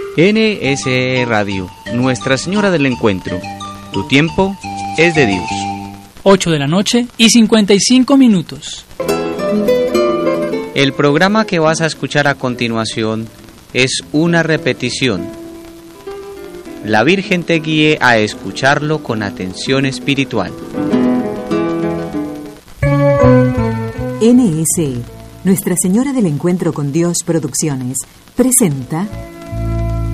NSE Radio, Nuestra Señora del Encuentro. Tu tiempo es de Dios. 8 de la noche y 55 minutos. El programa que vas a escuchar a continuación es una repetición. La Virgen te guíe a escucharlo con atención espiritual. NSE, Nuestra Señora del Encuentro con Dios Producciones, presenta